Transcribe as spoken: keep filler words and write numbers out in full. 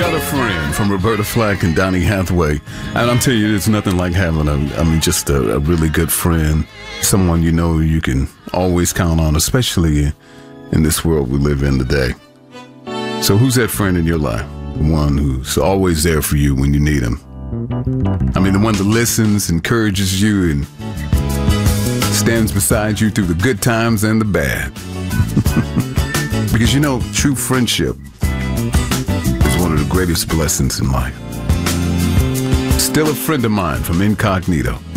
Got a Friend from Roberta Flack and Donny Hathaway. And I'm telling you, there's nothing like having a, I mean, just a, a really good friend. Someone you know you can always count on, especially in this world we live in today. So who's that friend in your life? The one who's always there for you when you need him. I mean, the one that listens, encourages you, and stands beside you through the good times and the bad. Because, you know, true friendship is one of the greatest blessings in life. Still a friend of mine from Incognito.